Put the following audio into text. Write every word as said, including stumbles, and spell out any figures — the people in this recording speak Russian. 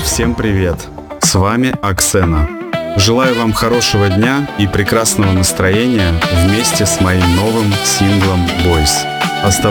Всем привет! С вами Оксена. Желаю вам хорошего дня и прекрасного настроения вместе с моим новым синглом «Boys». Оставайтесь